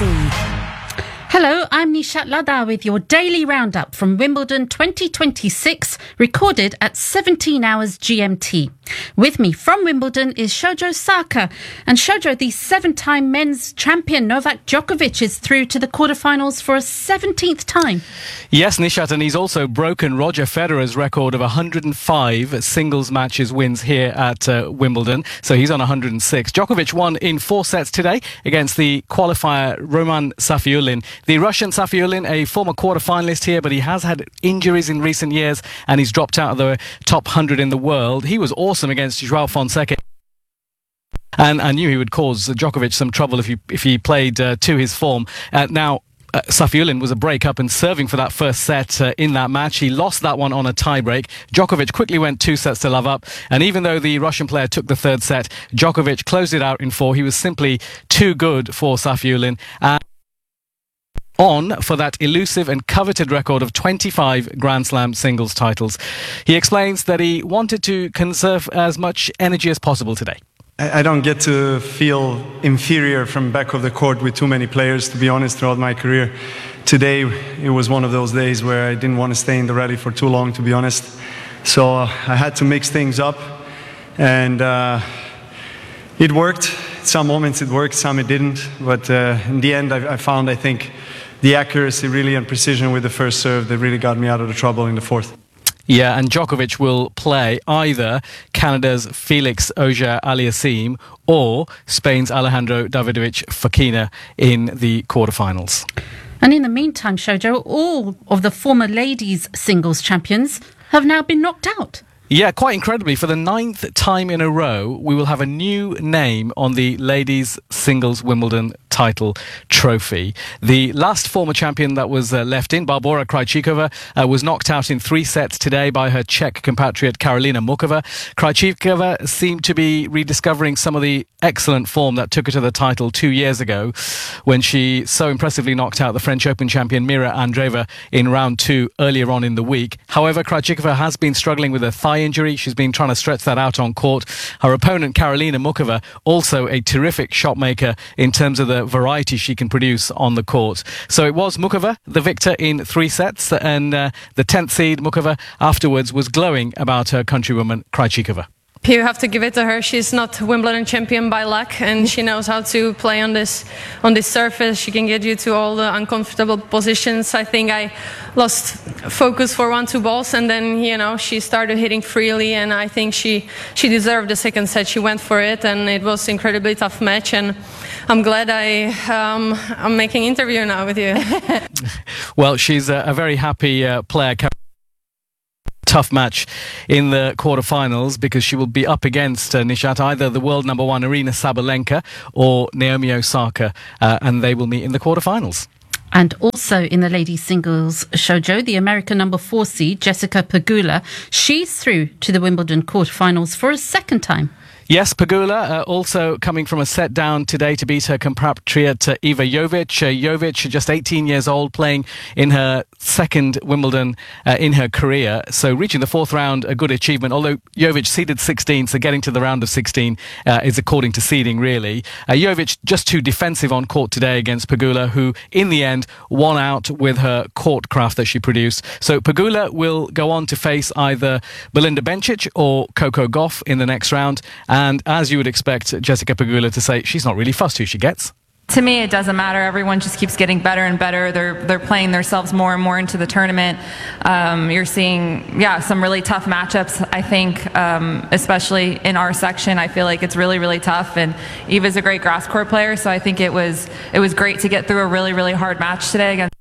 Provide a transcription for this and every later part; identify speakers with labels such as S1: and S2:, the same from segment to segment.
S1: Hello, I'm Nishat Ladha with your daily roundup from Wimbledon 2026, recorded at 17 hours GMT. With me from Wimbledon is Shojo Saka. And Shojo, the seven-time men's champion Novak Djokovic is through to the quarterfinals for a 17th time.
S2: Yes, Nishat, and he's also broken Roger Federer's record of 105 singles matches wins here at Wimbledon. So he's on 106. Djokovic won in 4 sets today against the qualifier Roman Safiullin. The Russian Safiullin, a former quarter-finalist here, but he has had injuries in recent years and he's dropped out of the top 100 in the world. He was awesome against João Fonseca. And I knew he would cause Djokovic some trouble if he played to his form. Safiullin was a break-up and serving for that first set in that match. He lost that one on a tie-break. Djokovic quickly went 2 sets to love up. And even though the Russian player took the third set, Djokovic closed it out in 4. He was simply too good for Safiullin. On for that elusive and coveted record of 25 Grand Slam singles titles. He explains that he wanted to conserve as much energy as possible today.
S3: I don't get to feel inferior from back of the court with too many players, to be honest, throughout my career. Today, it was one of those days where I didn't want to stay in the rally for too long, to be honest. So I had to mix things up, and it worked. Some moments it worked, some it didn't. But in the end, I found, I think, the accuracy really and precision with the first serve that really got me out of the trouble in the fourth.
S2: Yeah, and Djokovic will play either Canada's Felix Auger-Aliassime or Spain's Alejandro Davidovich Fokina in the quarterfinals.
S1: And in the meantime, Shojo, all of the former ladies' singles champions have now been knocked out.
S2: Yeah, quite incredibly, for the 9th time in a row, we will have a new name on the ladies' singles Wimbledon title trophy. The last former champion that was left in, Barbora Krejcikova, was knocked out in 3 sets today by her Czech compatriot Karolina Muchova. Krejcikova seemed to be rediscovering some of the excellent form that took her to the title 2 years ago when she so impressively knocked out the French Open champion Mira Andreeva in round 2 earlier on in the week. However, Krejcikova has been struggling with a thigh injury. She's been trying to stretch that out on court. Her opponent, Karolina Muchova, also a terrific shot maker in terms of the variety she can produce on the court. So it was Muchova, the victor in 3 sets, and the 10th seed, Muchova, afterwards was glowing about her countrywoman, Krejcikova.
S4: You have to give it to her. She's not Wimbledon champion by luck, and she knows how to play on this surface. She can get you to all the uncomfortable positions. I think I lost focus for 1-2 balls, and then she started hitting freely, and I think she deserved the second set. She went for it, and it was an incredibly tough match. And I'm glad I'm making an interview now with you.
S2: Well, she's a very happy player. Tough match in the quarterfinals because she will be up against Nishat, either the world number 1 Aryna Sabalenka or Naomi Osaka, and they will meet in the quarterfinals.
S1: And also in the ladies' singles, Shojo, the American number 4 seed, Jessica Pegula, she's through to the Wimbledon quarterfinals for a 2nd time.
S2: Yes, Pegula also coming from a set down today to beat her compatriot Iva Jovic. Jovic, just 18 years old, playing in her 2nd Wimbledon in her career. So reaching the 4th round, a good achievement. Although Jovic seeded 16, so getting to the round of 16 is according to seeding, really. Jovic just too defensive on court today against Pegula, who in the end won out with her court craft that she produced. So Pegula will go on to face either Belinda Bencic or Coco Gauff in the next round. And as you would expect Jessica Pegula to say, she's not really fussed who she gets.
S5: To me, it doesn't matter. Everyone just keeps getting better and better. They're playing themselves more and more into the tournament. You're seeing, some really tough matchups. I think, especially in our section, I feel like it's really, really tough. And Eva's a great grass court player, so I think it was great to get through a really, really hard match today against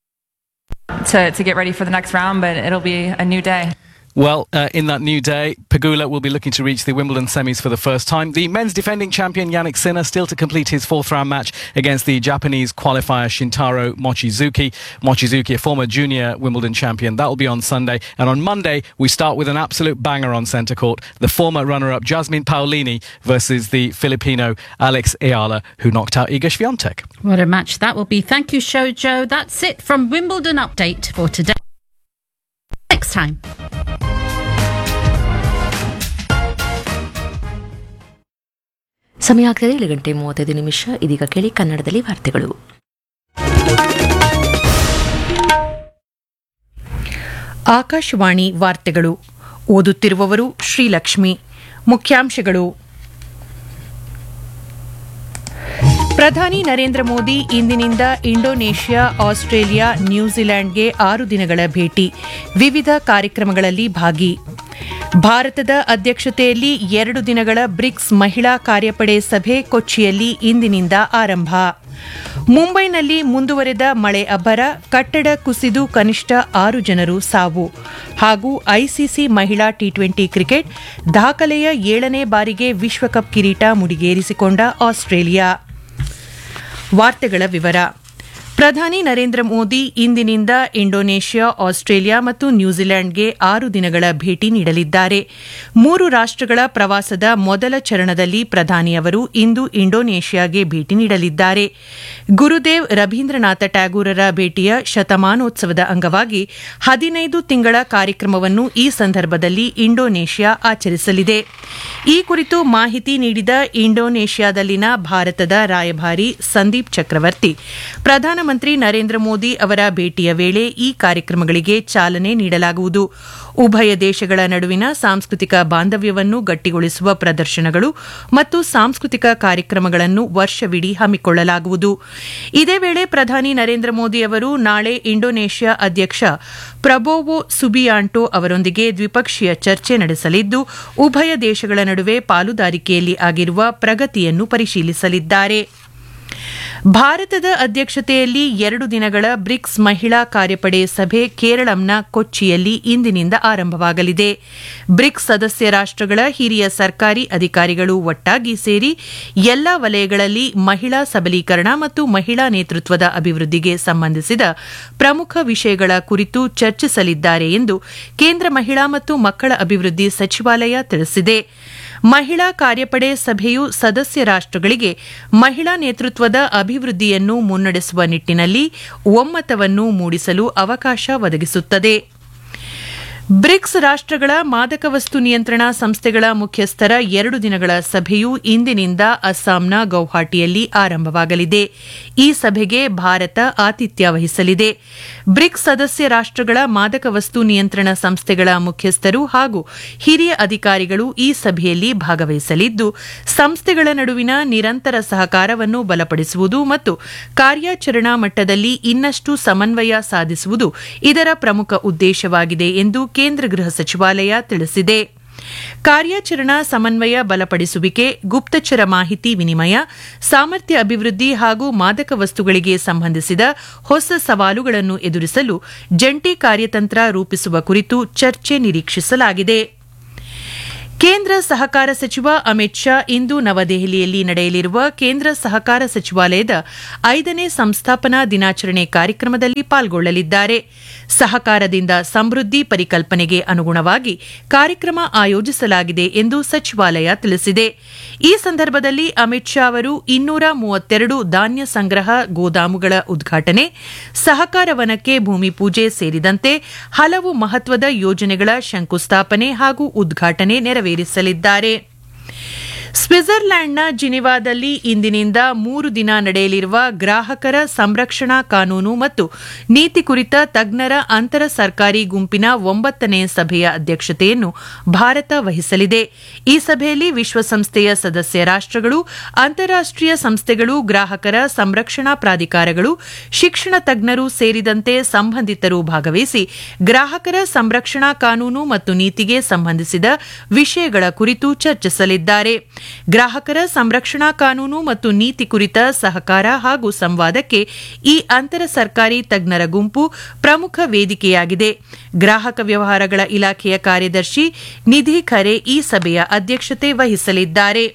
S5: to get ready for the next round. But it'll be a new day.
S2: Well, in that new day, Pegula will be looking to reach the Wimbledon semis for the first time. The men's defending champion Jannik Sinner still to complete his 4th round match against the Japanese qualifier Shintaro Mochizuki. Mochizuki, a former junior Wimbledon champion. That will be on Sunday. And on Monday, we start with an absolute banger on centre court. The former runner-up Jasmine Paolini versus the Filipino Alex Ayala, who knocked out Iga Swiatek.
S1: What a match that will be. Thank you, Shojo. That's it from Wimbledon Update for today. Next time.
S6: ಸಮಯ ಆಗ್ತದೆ 7:35 ಇದೀಗ ಕೇಳಿ ಕನ್ನಡದಲ್ಲಿ ವಾರ್ತೆಗಳು. ಆಕಾಶವಾಣಿ ವಾರ್ತೆಗಳು ಓದುತ್ತಿರುವವರು ಶ್ರೀಲಕ್ಷ್ಮಿ. ಮುಖ್ಯಾಂಶಗಳು. ಪ್ರಧಾನಿ ನರೇಂದ್ರ ಮೋದಿ ಇಂದಿನಿಂದ ಇಂಡೋನೇಷ್ಯಾ, ಆಸ್ಟ್ರೇಲಿಯಾ, ನ್ಯೂಜಿಲೆಂಡ್ಗೆ 6 ದಿನಗಳ ಭೇಟಿ, ವಿವಿಧ ಕಾರ್ಯಕ್ರಮಗಳಲ್ಲಿ ಭಾಗಿ. ಭಾರತದ ಅಧ್ಯಕ್ಷತೆಯಲ್ಲಿ 2 ದಿನಗಳ ಬ್ರಿಕ್ಸ್ ಮಹಿಳಾ ಕಾರ್ಯಪಡೆ ಸಭೆ ಕೊಚ್ಚಿಯಲ್ಲಿ ಇಂದಿನಿಂದ ಆರಂಭ. ಮುಂಬೈನಲ್ಲಿ ಮುಂದುವರೆದ ಮಳೆ ಅಬ್ಬರ, ಕಟ್ಟಡ ಕುಸಿದು ಕನಿಷ್ಠ 6 ಜನರು ಸಾವು. ಹಾಗೂ ಐಸಿಸಿ ಮಹಿಳಾ ಟಿ20 ಕ್ರಿಕೆಟ್ ದಾಖಲೆಯ 7ನೇ ಬಾರಿಗೆ ವಿಶ್ವಕಪ್ ಕಿರೀಟ ಮುಡಿಗೇರಿಸಿಕೊಂಡ ಆಸ್ಟ್ರೇಲಿಯಾ. ವಾರ್ತೆಗಳ ವಿವರ. ಪ್ರಧಾನಿ ನರೇಂದ್ರ ಮೋದಿ ಇಂದಿನಿಂದ ಇಂಡೋನೇಷ್ಯಾ, ಆಸ್ಟ್ರೇಲಿಯಾ ಮತ್ತು ನ್ಯೂಜಿಲೆಂಡ್ಗೆ 6 ದಿನಗಳ ಭೇಟಿ ನೀಡಲಿದ್ದಾರೆ. 3 ರಾಷ್ಟ್ರಗಳ ಪ್ರವಾಸದ ಮೊದಲ ಚರಣದಲ್ಲಿ ಪ್ರಧಾನಿ ಅವರು ಇಂದು ಇಂಡೋನೇಷ್ಯಾಗೆ ಭೇಟಿ ನೀಡಲಿದ್ದಾರೆ. ಗುರುದೇವ್ ರವೀಂದ್ರನಾಥ ಟ್ಯಾಗೋರರ ಭೇಟಿಯ ಶತಮಾನೋತ್ಸವದ ಅಂಗವಾಗಿ 15 ತಿಂಗಳ ಕಾರ್ಯಕ್ರಮವನ್ನು ಈ ಸಂದರ್ಭದಲ್ಲಿ ಇಂಡೋನೇಷ್ಯಾ ಆಚರಿಸಲಿದೆ. ಈ ಕುರಿತು ಮಾಹಿತಿ ನೀಡಿದ ಇಂಡೋನೇಷ್ಯಾದಲ್ಲಿನ ಭಾರತದ ರಾಯಭಾರಿ ಸಂದೀಪ್ ಚಕ್ರವರ್ತಿ, ಪ್ರಧಾನಮಂತ್ರಿ ನರೇಂದ್ರ ಮೋದಿ ಅವರ ಭೇಟಿಯ ವೇಳೆ ಈ ಕಾರ್ಯಕ್ರಮಗಳಿಗೆ ಚಾಲನೆ ನೀಡಲಾಗುವುದು. ಉಭಯ ದೇಶಗಳ ನಡುವಿನ ಸಾಂಸ್ಕೃತಿಕ ಬಾಂಧವ್ಯವನ್ನು ಗಟ್ಟಿಗೊಳಿಸುವ ಪ್ರದರ್ಶನಗಳು ಮತ್ತು ಸಾಂಸ್ಕೃತಿಕ ಕಾರ್ಯಕ್ರಮಗಳನ್ನು ವರ್ಷವಿಡೀ ಹಮ್ಮಿಕೊಳ್ಳಲಾಗುವುದು. ಇದೇ ವೇಳೆ ಪ್ರಧಾನಿ ನರೇಂದ್ರ ಮೋದಿ ಅವರು ನಾಳೆ ಇಂಡೋನೇಷ್ಯಾ ಅಧ್ಯಕ್ಷ ಪ್ರಬೋವೋ ಸುಬಿಯಾಂಟೋ ಅವರೊಂದಿಗೆ ದ್ವಿಪಕ್ಷೀಯ ಚರ್ಚೆ ನಡೆಸಲಿದ್ದು, ಉಭಯ ದೇಶಗಳ ನಡುವೆ ಪಾಲುದಾರಿಕೆಯಲ್ಲಿ ಆಗಿರುವ ಪ್ರಗತಿಯನ್ನು ಪರಿಶೀಲಿಸಲಿದ್ದಾರೆ. ಭಾರತದ ಅಧ್ಯಕ್ಷತೆಯಲ್ಲಿ 2 ದಿನಗಳ ಬ್ರಿಕ್ಸ್ ಮಹಿಳಾ ಕಾರ್ಯಪಡೆ ಸಭೆ ಕೇರಳಂನ ಕೊಚ್ಚಿಯಲ್ಲಿ ಇಂದಿನಿಂದ ಆರಂಭವಾಗಲಿದೆ. ಬ್ರಿಕ್ಸ್ ಸದಸ್ಯ ರಾಷ್ಟ್ರಗಳ ಹಿರಿಯ ಸರ್ಕಾರಿ ಅಧಿಕಾರಿಗಳು ಒಟ್ಟಾಗಿ ಸೇರಿ ಎಲ್ಲಾ ವಲಯಗಳಲ್ಲಿ ಮಹಿಳಾ ಸಬಲೀಕರಣ ಮತ್ತು ಮಹಿಳಾ ನೇತೃತ್ವದ ಅಭಿವೃದ್ಧಿಗೆ ಸಂಬಂಧಿಸಿದ ಪ್ರಮುಖ ವಿಷಯಗಳ ಕುರಿತು ಚರ್ಚಿಸಲಿದ್ದಾರೆ ಎಂದು ಕೇಂದ್ರ ಮಹಿಳಾ ಮತ್ತು ಮಕ್ಕಳ ಅಭಿವೃದ್ಧಿ ಸಚಿವಾಲಯ ತಿಳಿಸಿದೆ. ಮಹಿಳಾ ಕಾರ್ಯಪಡೆ ಸಭೆಯು ಸದಸ್ಯ ರಾಷ್ಟ್ರಗಳಿಗೆ ಮಹಿಳಾ ನೇತೃತ್ವದ ಅಭಿವೃದ್ಧಿಯನ್ನು ಮುನ್ನಡೆಸುವ ನಿಟ್ಟಿನಲ್ಲಿ ಒಮ್ಮತವನ್ನು ಮೂಡಿಸಲು ಅವಕಾಶ ಒದಗಿಸುತ್ತದೆ. ಬ್ರಿಕ್ಸ್ ರಾಷ್ಟ್ರಗಳ ಮಾದಕ ವಸ್ತು ನಿಯಂತ್ರಣ ಸಂಸ್ಥೆಗಳ ಮುಖ್ಯಸ್ಥರ 2 ದಿನಗಳ ಸಭೆಯು ಇಂದಿನಿಂದ ಅಸ್ಸಾಂನ ಗೌಹಾಟಿಯಲ್ಲಿ ಆರಂಭವಾಗಲಿದೆ. ಈ ಸಭೆಗೆ ಭಾರತ ಆತಿಥ್ಯ ವಹಿಸಲಿದೆ. ಬ್ರಿಕ್ಸ್ ಸದಸ್ಯ ರಾಷ್ಟ್ರಗಳ ಮಾದಕ ವಸ್ತು ನಿಯಂತ್ರಣ ಸಂಸ್ಥೆಗಳ ಮುಖ್ಯಸ್ಥರು ಹಾಗೂ ಹಿರಿಯ ಅಧಿಕಾರಿಗಳು ಈ ಸಭೆಯಲ್ಲಿ ಭಾಗವಹಿಸಲಿದ್ದು, ಸಂಸ್ಥೆಗಳ ನಡುವಿನ ನಿರಂತರ ಸಹಕಾರವನ್ನು ಬಲಪಡಿಸುವುದು ಮತ್ತು ಕಾರ್ಯಾಚರಣಾ ಮಟ್ಟದಲ್ಲಿ ಇನ್ನಷ್ಟು ಸಮನ್ವಯ ಸಾಧಿಸುವುದು ಇದರ ಪ್ರಮುಖ ಉದ್ದೇಶವಾಗಿದೆ ಎಂದು ಕೇಂದ್ರ ಗೃಹ ಸಚಿವಾಲಯ ತಿಳಿಸಿದೆ. ಕಾರ್ಯಾಚರಣಾ ಸಮನ್ವಯ ಬಲಪಡಿಸುವಿಕೆ, ಗುಪ್ತಚರ ಮಾಹಿತಿ ವಿನಿಮಯ, ಸಾಮರ್ಥ್ಯ ಅಭಿವೃದ್ಧಿ ಹಾಗೂ ಮಾದಕ ವಸ್ತುಗಳಿಗೆ ಸಂಬಂಧಿಸಿದ ಹೊಸ ಸವಾಲುಗಳನ್ನು ಎದುರಿಸಲು ಜಂಟಿ ಕಾರ್ಯತಂತ್ರ ರೂಪಿಸುವ ಕುರಿತು ಚರ್ಚೆ ನಿರೀಕ್ಷಿಸಲಾಗಿದೆ. ಕೇಂದ್ರ ಸಹಕಾರ ಸಚಿವ ಅಮಿತ್ ಶಾ ಇಂದು ನವದೆಹಲಿಯಲ್ಲಿ ನಡೆಯಲಿರುವ ಕೇಂದ್ರ ಸಹಕಾರ ಸಚಿವಾಲಯದ 5ನೇ ಸಂಸ್ಥಾಪನಾ ದಿನಾಚರಣೆ ಕಾರ್ಯಕ್ರಮದಲ್ಲಿ ಪಾಲ್ಗೊಳ್ಳಲಿದ್ದಾರೆ. ಸಹಕಾರದಿಂದ ಸಮೃದ್ಧಿ ಪರಿಕಲ್ಪನೆಗೆ ಅನುಗುಣವಾಗಿ ಕಾರ್ಯಕ್ರಮ ಆಯೋಜಿಸಲಾಗಿದೆ ಎಂದು ಸಚಿವಾಲಯ ತಿಳಿಸಿದೆ. ಈ ಸಂದರ್ಭದಲ್ಲಿ ಅಮಿತ್ ಶಾ ಅವರು 232 ಧಾನ್ಯ ಸಂಗ್ರಹ ಗೋದಾಮುಗಳ ಉದ್ಘಾಟನೆ, ಸಹಕಾರ ವನಕ್ಕೆ ಭೂಮಿ ಪೂಜೆ ಸೇರಿದಂತೆ ಹಲವು ಮಹತ್ವದ ಯೋಜನೆಗಳ ಶಂಕುಸ್ಥಾಪನೆ ಹಾಗೂ ಉದ್ಘಾಟನೆ ನೆರವೇರಿಸಲಿದ್ದಾರೆ. ಸ್ವಿಟ್ಜರ್ಲ್ಯಾಂಡ್ನ ಜಿನಿವಾದಲ್ಲಿ ಇಂದಿನಿಂದ 3 ದಿನ ನಡೆಯಲಿರುವ ಗ್ರಾಹಕರ ಸಂರಕ್ಷಣಾ ಕಾನೂನು ಮತ್ತು ನೀತಿ ಕುರಿತ ತಜ್ಞರ ಅಂತರ ಸರ್ಕಾರಿ ಗುಂಪಿನ 9ನೇ ಸಭೆಯ ಅಧ್ಯಕ್ಷತೆಯನ್ನು ಭಾರತ ವಹಿಸಲಿದೆ. ಈ ಸಭೆಯಲ್ಲಿ ವಿಶ್ವಸಂಸ್ಥೆಯ ಸದಸ್ಯ ರಾಷ್ಟ್ರಗಳು, ಅಂತಾರಾಷ್ಟೀಯ ಸಂಸ್ಥೆಗಳು, ಗ್ರಾಹಕರ ಸಂರಕ್ಷಣಾ ಪ್ರಾಧಿಕಾರಗಳು, ಶಿಕ್ಷಣ ತಜ್ಞರು ಸೇರಿದಂತೆ ಸಂಬಂಧಿತರು ಭಾಗವಹಿಸಿ ಗ್ರಾಹಕರ ಸಂರಕ್ಷಣಾ ಕಾನೂನು ಮತ್ತು ನೀತಿಗೆ ಸಂಬಂಧಿಸಿದ ವಿಷಯಗಳ ಕುರಿತು ಚರ್ಚಿಸಲಿದ್ದಾರೆ. ಗ್ರಾಹಕರ ಸಂರಕ್ಷಣಾ ಕಾನೂನು ಮತ್ತು ನೀತಿ ಕುರಿತ ಸಹಕಾರ ಹಾಗೂ ಸಂವಾದಕ್ಕೆ ಈ ಅಂತರ ಸರ್ಕಾರಿ ತಜ್ಞರ ಗುಂಪು ಪ್ರಮುಖ ವೇದಿಕೆಯಾಗಿದೆ. ಗ್ರಾಹಕ ವ್ಯವಹಾರಗಳ ಇಲಾಖೆಯ ಕಾರ್ಯದರ್ಶಿ ನಿಧಿ ಖರೆ ಈ ಸಭೆಯ ಅಧ್ಯಕ್ಷತೆ ವಹಿಸಲಿದ್ದಾರೆ.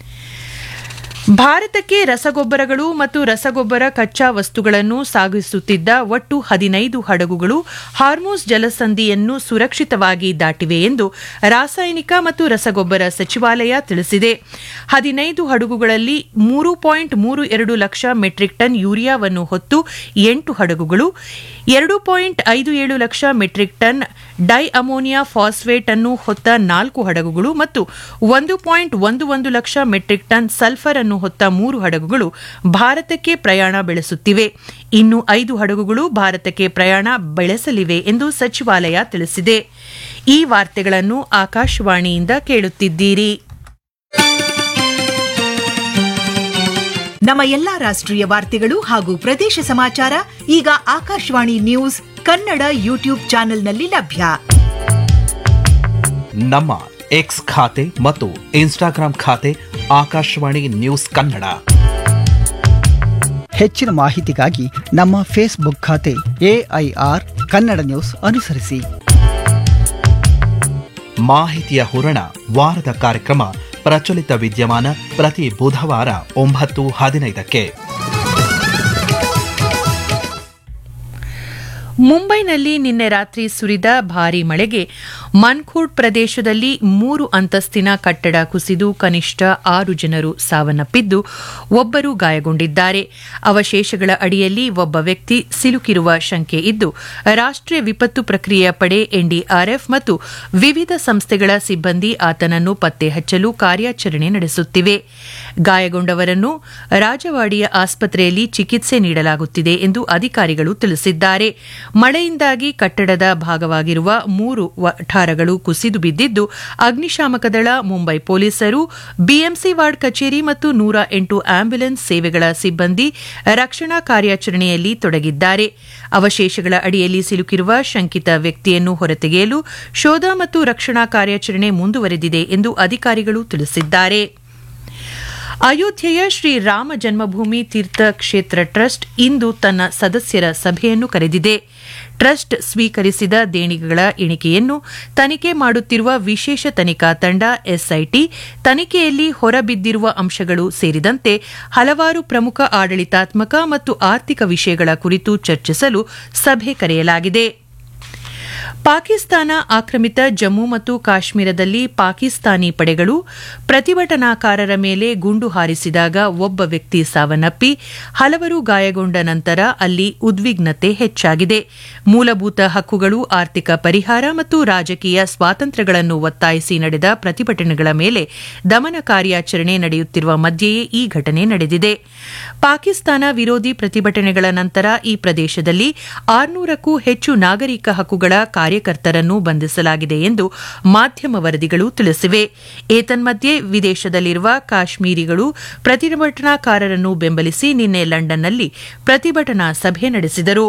S6: ಭಾರತಕ್ಕೆ ರಸಗೊಬ್ಬರಗಳು ಮತ್ತು ರಸಗೊಬ್ಬರ ಕಚ್ಚಾ ವಸ್ತುಗಳನ್ನು ಸಾಗಿಸುತ್ತಿದ್ದ ಒಟ್ಟು 15 ಹಡಗುಗಳು ಹಾರ್ಮುಜ್ ಜಲಸಂಧಿಯನ್ನು ಸುರಕ್ಷಿತವಾಗಿ ದಾಟಿವೆ ಎಂದು ರಾಸಾಯನಿಕ ಮತ್ತು ರಸಗೊಬ್ಬರ ಸಚಿವಾಲಯ ತಿಳಿಸಿದೆ. 15 ಹಡಗುಗಳಲ್ಲಿ 3.32 ಲಕ್ಷ ಮೆಟ್ರಿಕ್ ಟನ್ ಯೂರಿಯಾವನ್ನು ಹೊತ್ತು 8 ಹಡಗುಗಳು, 2.57 lakh metric ton dye ammonia phosphate ಅನ್ನು ಹೊತ್ತ 4 ಹಡಗುಗಳು ಮತ್ತು 1.11 ಲಕ್ಷ ಮೆಟ್ರಿಕ್ ಟನ್ ಸಲ್ಫರ್ ಅನ್ನು ಹೊತ್ತ 3 ಹಡಗುಗಳು ಭಾರತಕ್ಕೆ ಪ್ರಯಾಣ ಬೆಳೆಸುತ್ತಿವೆ. ಇನ್ನು 5 ಹಡಗುಗಳು ಭಾರತಕ್ಕೆ ಪ್ರಯಾಣ ಬೆಳೆಸಲಿವೆ ಎಂದು ಸಚಿವಾಲಯ ತಿಳಿಸಿದೆ. ಈ ವಾರ್ತೆಗಳನ್ನು ಆಕಾಶವಾಣಿಯಿಂದ ಕೇಳುತ್ತಿದ್ದೀರಿ.
S7: ನಮ್ಮ ಎಲ್ಲಾ ರಾಷ್ಟ್ರೀಯ ವಾರ್ತೆಗಳು ಹಾಗೂ ಪ್ರದೇಶ ಸಮಾಚಾರ ಈಗ ಆಕಾಶವಾಣಿ ನ್ಯೂಸ್ ಕನ್ನಡ ಯೂಟ್ಯೂಬ್ ಚಾನೆಲ್ನಲ್ಲಿ ಲಭ್ಯ.
S8: ನಮ್ಮ ಎಕ್ಸ್ ಖಾತೆ ಮತ್ತು ಇನ್ಸ್ಟಾಗ್ರಾಂ ಖಾತೆ ಆಕಾಶವಾಣಿ ನ್ಯೂಸ್ ಕನ್ನಡ.
S9: ಹೆಚ್ಚಿನ ಮಾಹಿತಿಗಾಗಿ ನಮ್ಮ ಫೇಸ್ಬುಕ್ ಖಾತೆ AIR ಕನ್ನಡ ನ್ಯೂಸ್ ಅನುಸರಿಸಿ.
S8: ಮಾಹಿತಿಯ ಹೂರಣ ವಾರದ ಕಾರ್ಯಕ್ರಮ ಪ್ರಚಲಿತ ವಿದ್ಯಮಾನ ಪ್ರತಿ ಬುಧವಾರ 9:15ಕ್ಕೆ.
S6: ಮುಂಬೈನಲ್ಲಿ ನಿನ್ನೆ ರಾತ್ರಿ ಸುರಿದ ಭಾರೀ ಮಳೆಗೆ ಮನ್ಖೂಡ್ ಪ್ರದೇಶದಲ್ಲಿ 3 ಅಂತಸ್ತಿನ ಕಟ್ಟಡ ಕುಸಿದು ಕನಿಷ್ಠ 6 ಜನರು ಸಾವನ್ನಪ್ಪಿದ್ದು ಒಬ್ಬರು ಗಾಯಗೊಂಡಿದ್ದಾರೆ. ಅವಶೇಷಗಳ ಅಡಿಯಲ್ಲಿ ಒಬ್ಬ ವ್ಯಕ್ತಿ ಸಿಲುಕಿರುವ ಶಂಕೆ ಇದ್ದು ರಾಷ್ಟ್ರೀಯ ವಿಪತ್ತು ಪ್ರಕ್ರಿಯೆ ಪಡೆ NDRF ಮತ್ತು ವಿವಿಧ ಸಂಸ್ಥೆಗಳ ಸಿಬ್ಬಂದಿ ಆತನನ್ನು ಪತ್ತೆ ಹಚ್ಚಲು ಕಾರ್ಯಾಚರಣೆ ನಡೆಸುತ್ತಿವೆ. ಗಾಯಗೊಂಡವರನ್ನು ರಾಜವಾಡಿಯ ಆಸ್ಪತ್ರೆಯಲ್ಲಿ ಚಿಕಿತ್ಸೆ ನೀಡಲಾಗುತ್ತಿದೆ ಎಂದು ಅಧಿಕಾರಿಗಳು ತಿಳಿಸಿದ್ದಾರೆ. ಮಳೆಯಿಂದಾಗಿ ಕಟ್ಟಡದ ಭಾಗವಾಗಿರುವ 3 ವಠಾರಗಳು ಕುಸಿದು ಬಿದ್ದಿದ್ದು ಅಗ್ನಿಶಾಮಕ ದಳ, ಮುಂಬೈ ಪೊಲೀಸರು, BMC ವಾರ್ಡ್ ಕಚೇರಿ ಮತ್ತು 108 ಆಂಬ್ಯುಲೆನ್ಸ್ ಸೇವೆಗಳ ಸಿಬ್ಬಂದಿ ರಕ್ಷಣಾ ಕಾರ್ಯಾಚರಣೆಯಲ್ಲಿ ತೊಡಗಿದ್ದಾರೆ. ಅವಶೇಷಗಳ ಅಡಿಯಲ್ಲಿ ಸಿಲುಕಿರುವ ಶಂಕಿತ ವ್ಯಕ್ತಿಯನ್ನು ಹೊರತೆಗೆಯಲು ಶೋಧ ಮತ್ತು ರಕ್ಷಣಾ ಕಾರ್ಯಾಚರಣೆ ಮುಂದುವರೆದಿದೆ ಎಂದು ಅಧಿಕಾರಿಗಳು ತಿಳಿಸಿದ್ದಾರೆ. ಅಯೋಧ್ಯೆಯ ಶ್ರೀ ರಾಮ ಜನ್ಮಭೂಮಿ ತೀರ್ಥ ಕ್ಷೇತ್ರ ಟ್ರಸ್ಟ್ ಇಂದು ತನ್ನ ಸದಸ್ಯರ ಸಭೆಯನ್ನು ಕರೆದಿದೆ. ಟ್ರಸ್ಟ್ ಸ್ವೀಕರಿಸಿದ ದೇಣಿಗೆಗಳ ಎಣಿಕೆಯನ್ನು ತನಿಖೆ ಮಾಡುತ್ತಿರುವ ವಿಶೇಷ ತನಿಖಾ ತಂಡ SIT ತನಿಖೆಯಲ್ಲಿ ಹೊರಬಿದ್ದಿರುವ ಅಂಶಗಳು ಸೇರಿದಂತೆ ಹಲವಾರು ಪ್ರಮುಖ ಆಡಳಿತಾತ್ಮಕ ಮತ್ತು ಆರ್ಥಿಕ ವಿಷಯಗಳ ಕುರಿತು ಚರ್ಚಿಸಲು ಸಭೆ ಕರೆಯಲಾಗಿದೆ. ಪಾಕಿಸ್ತಾನ ಆಕ್ರಮಿತ ಜಮ್ಮು ಮತ್ತು ಕಾಶ್ಮೀರದಲ್ಲಿ ಪಾಕಿಸ್ತಾನಿ ಪಡೆಗಳು ಪ್ರತಿಭಟನಾಕಾರರ ಮೇಲೆ ಗುಂಡು ಹಾರಿಸಿದಾಗ ಒಬ್ಬ ವ್ಯಕ್ತಿ ಸಾವನ್ನಪ್ಪಿ ಹಲವರು ಗಾಯಗೊಂಡ ನಂತರ ಅಲ್ಲಿ ಉದ್ವಿಗ್ನತೆ ಹೆಚ್ಚಾಗಿದೆ. ಮೂಲಭೂತ ಹಕ್ಕುಗಳು, ಆರ್ಥಿಕ ಪರಿಹಾರ ಮತ್ತು ರಾಜಕೀಯ ಸ್ವಾತಂತ್ರ್ಯಗಳನ್ನು ಒತ್ತಾಯಿಸಿ ನಡೆದ ಪ್ರತಿಭಟನೆಗಳ ಮೇಲೆ ದಮನ ಕಾರ್ಯಾಚರಣೆ ನಡೆಯುತ್ತಿರುವ ಮಧ್ಯೆಯೇ ಈ ಘಟನೆ ನಡೆದಿದೆ. ಪಾಕಿಸ್ತಾನ ವಿರೋಧಿ ಪ್ರತಿಭಟನೆಗಳ ನಂತರ ಈ ಪ್ರದೇಶದಲ್ಲಿ 600ಕ್ಕೂ ಹೆಚ್ಚು ನಾಗರಿಕ ಹಕ್ಕುಗಳ ಕಾರ್ಯಕರ್ತರನ್ನು ಬಂಧಿಸಲಾಗಿದೆ ಎಂದು ಮಾಧ್ಯಮ ವರದಿಗಳು ತಿಳಿಸಿವೆ. ಏತನ್ಮಧ್ಯೆ ವಿದೇಶದಲ್ಲಿರುವ ಕಾಶ್ಮೀರಿಗಳು ಪ್ರತಿಭಟನಾಕಾರರನ್ನು ಬೆಂಬಲಿಸಿ ನಿನ್ನೆ ಲಂಡನ್ನಲ್ಲಿ ಪ್ರತಿಭಟನಾ ಸಭೆ ನಡೆಸಿದರು.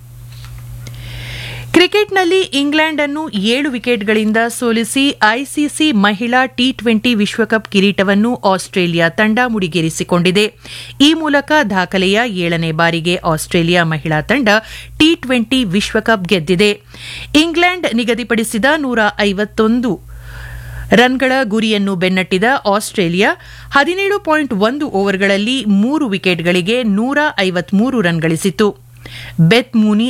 S6: ಕ್ರಿಕೆಟ್ನಲ್ಲಿ ಇಂಗ್ಲೆಂಡ್ ಅನ್ನು 7 ವಿಕೆಟ್ಗಳಿಂದ ಸೋಲಿಸಿ ICC ಮಹಿಳಾ T20 ವಿಶ್ವಕಪ್ ಕಿರೀಟವನ್ನು ಆಸ್ಟ್ರೇಲಿಯಾ ತಂಡ ಮುಡಿಗೇರಿಸಿಕೊಂಡಿದೆ. ಈ ಮೂಲಕ ದಾಖಲೆಯ 7ನೇ ಬಾರಿಗೆ ಆಸ್ಟ್ರೇಲಿಯಾ ಮಹಿಳಾ ತಂಡ T20 ವಿಶ್ವಕಪ್ ಗೆದ್ದಿದೆ. ಇಂಗ್ಲೆಂಡ್ ನಿಗದಿಪಡಿಸಿದ 151 ರನ್ಗಳ ಗುರಿಯನ್ನು ಬೆನ್ನಟ್ಟಿದ ಆಸ್ಟ್ರೇಲಿಯಾ 17.1 ಓವರ್ಗಳಲ್ಲಿ 3 ವಿಕೆಟ್ಗಳಿಗೆ 153 ರನ್ ಗಳಿಸಿತು. ಬೆತ್ ಮೂನಿ